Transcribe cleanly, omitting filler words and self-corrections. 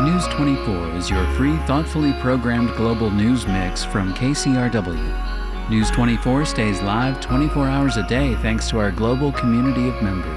News 24 is your free, thoughtfully programmed global news mix from KCRW. News 24 stays live 24 hours a day thanks to our global community of members.